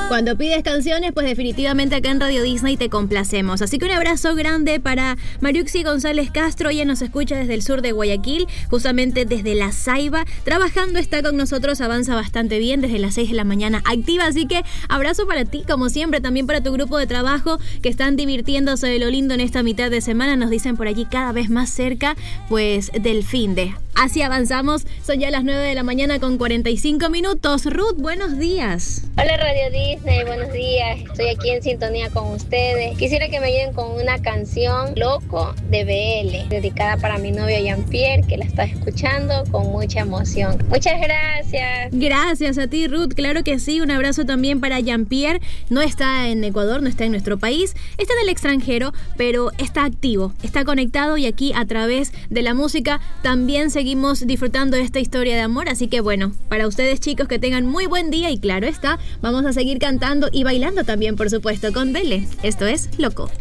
Cuando pides canciones, pues definitivamente acá en Radio Disney te complacemos. Así que un abrazo grande para Mariuxi González Castro. Ella nos escucha desde el sur de Guayaquil, justamente desde La Ceiba. Trabajando, está con nosotros, avanza bastante bien desde las 6 de la mañana activa. Así que abrazo para ti, como siempre, también para tu grupo de trabajo que están divirtiéndose de lo lindo en esta mitad de semana. Nos dicen por allí cada vez más cerca, pues, del finde. Así avanzamos. Son ya las 9 de la mañana con 45 minutos. Ruth, buenos días. Hola Radio Disney, buenos días. Estoy aquí en sintonía con ustedes. Quisiera que me ayuden con una canción Loco de BL, dedicada para mi novio Jean-Pierre, que la está escuchando con mucha emoción. Muchas gracias. Gracias a ti, Ruth. Claro que sí. Un abrazo también para Jean-Pierre. No está en Ecuador, no está en nuestro país, está en el extranjero, pero está activo, está conectado, y aquí a través de la música también seguimos disfrutando de esta historia de amor. Así que bueno, para ustedes, chicos, que tengan muy buen día, y claro está, vamos a seguir cantando y bailando también, por supuesto, con Dele. Esto es Loco.